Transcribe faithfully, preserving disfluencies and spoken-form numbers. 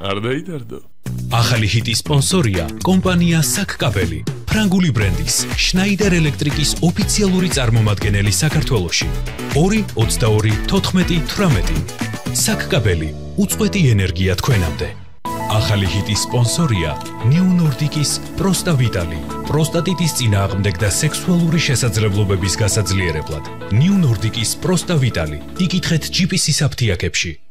არ დაიდარდო. ახალი ჰიტის სპონსორია კომპანია საკკაბელი, ფრანგული ბრენდის შნაიდერ ელექტრიკის ოფიციალური წარმომადგენელი საქართველოში. ორი ოცდაორი თოთხმეტი თვრამეტი. საკკაბელი, უწყვეტი ენერგია თქვენამდე. ახალი ჰიტის სპონსორია ნიუ ნორდიკის პროსტავიტალი, პროსტატიტის წინააღმდეგ და სექსუალური შესაძლებლობების გასაძლიერებლად. ნიუ ნორდიკის პროსტავიტალი, იკითხეთ ჯი პი სის აფთიაქებში.